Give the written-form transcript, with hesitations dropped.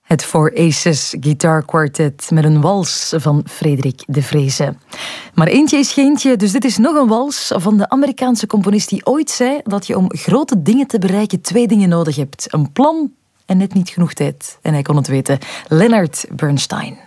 Het Four Aces Guitar Quartet met een wals van Frederik de Vreese. Maar eentje is geentje, dus dit is nog een wals van de Amerikaanse componist die ooit zei dat je om grote dingen te bereiken 2 dingen nodig hebt. Een plan en net niet genoeg tijd. En hij kon het weten. Leonard Bernstein.